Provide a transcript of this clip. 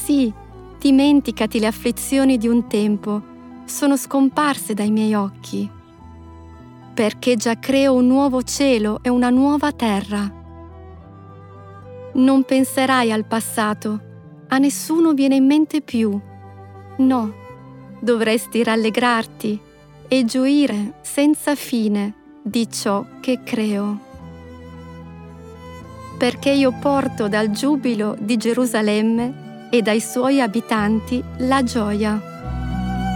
Sì, dimenticati le afflizioni di un tempo, sono scomparse dai miei occhi. Perché già creo un nuovo cielo e una nuova terra. Non penserai al passato, a nessuno viene in mente più. No, dovresti rallegrarti e gioire senza fine di ciò che creo. Perché io porto dal giubilo di Gerusalemme e dai suoi abitanti la gioia.